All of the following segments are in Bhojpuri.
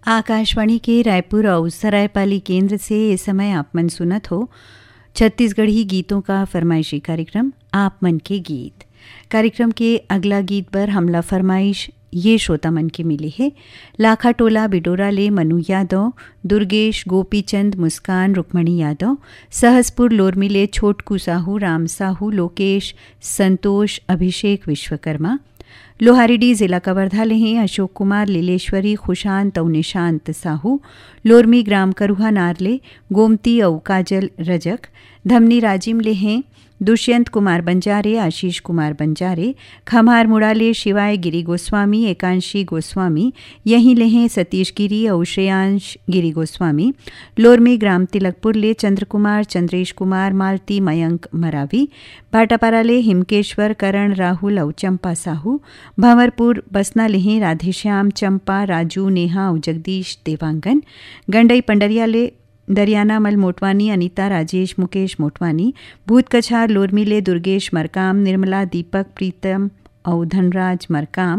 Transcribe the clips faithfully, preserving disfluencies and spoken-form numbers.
आकाशवाणी के रायपुर और सरायपाली केंद्र से इस समय आप मन सुनत हो छत्तीसगढ़ी गीतों का फरमाइशी कार्यक्रम आप मन के गीत। कार्यक्रम के अगला गीत पर हमला फरमाइश ये श्रोता मन के मिली है। लाखा टोला बिडोरा ले मनु यादव, दुर्गेश, गोपीचंद, मुस्कान, रुक्मणी यादव, सहसपुर लोरमी ले छोटकू साहू, राम साहू, लोकेश, संतोष, अभिषेक विश्वकर्मा, लोहारीडी जिला कवर्धा ले हैं अशोक कुमार, लीलेश्वरी, खुशांत और निशांत साहू, लोरमी ग्राम करुहा नारले, गोमती और काजल रजक, धमनी राजिम ले हैं दुष्यंत कुमार बंजारे, आशीष कुमार बंजारे, खम्हार मुड़ाले शिवाय गिरी गोस्वामी, एकांशी गोस्वामी, यहीं ले हैं सतीश गिरी और श्रेयांश गिरी गोस्वामी, लोरमी ग्राम तिलकपुर ले चंद्र कुमार, चंद्रेश कुमार, मालती, मयंक मरावी, भाटापारा ले हिमकेश्वर, करण, राहुल और चंपा साहू, भंवरपुर बसना ले हैं राधेश्याम, चंपा, राजू, नेहा और जगदीश देवांगन, गंडई पंडरिया ले दरियाना मल मोटवानी, अनीता, राजेश, मुकेश मोटवानी, भूत कछार लोरमी ले दुर्गेश मरकाम, निर्मला, दीपक, प्रीतम और धनराज मरकाम,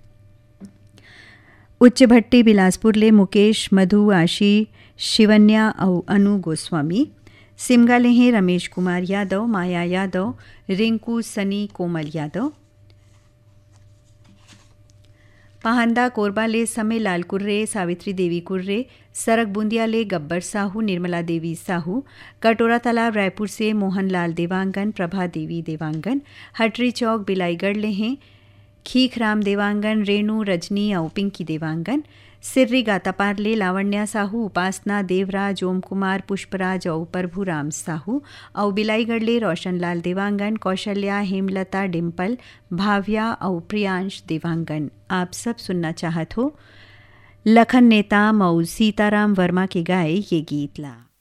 उच्च भट्टी बिलासपुर ले मुकेश, मधु, आशी, शिवन्या और अनु गोस्वामी, सिमगा ले हैं रमेश कुमार यादव, माया यादव, रिंकू, सनी, कोमल यादव, पहांदा कोरबा ले समय लाल कुर्रे, सावित्री देवी कुर्रे, सरक बूंदिया ले गब्बर साहू, निर्मला देवी साहू, कटोरा तालाब रायपुर से मोहनलाल देवांगन, प्रभा देवी देवांगन, हटरी चौक बिलाईगढ़ ले हैं खीख राम देवांगन, रेणु, रजनी और पिंकी देवांगन, सिर्री गातापार ले लावण्या साहू, उपासना, देवराज, ओम कुमार, पुष्पराज और प्रभुराम साहू, और बिलाईगढ़ ले रोशनलाल देवांगन, कौशल्या, हेमलता, डिम्पल, भाव्या और प्रियांश देवांगन। आप सब सुनना चाहत हो लखन नेताम और सीताराम वर्मा के गाए ये गीत ला।